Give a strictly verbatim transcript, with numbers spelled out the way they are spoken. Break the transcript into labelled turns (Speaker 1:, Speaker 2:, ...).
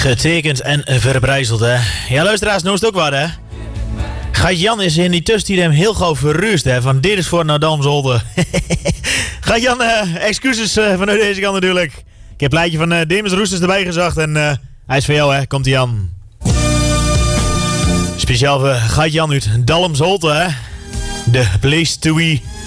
Speaker 1: Getekend en verbrijzeld, hè. Ja, luisteraars, nou is het ook wat, hè. Geit-Jan is in die tussentijd hem heel gauw verrust, hè. Van dit is voor Nadam Zolder. Geit-Jan, uh, excuses uh, vanuit deze kant natuurlijk. Ik heb het plaatje van uh, Demis Roesters erbij gezocht en uh, hij is voor jou, hè. Komt-ie aan. Speciaal voor Geit-Jan uit Dalm Zolder, hè. The place to be.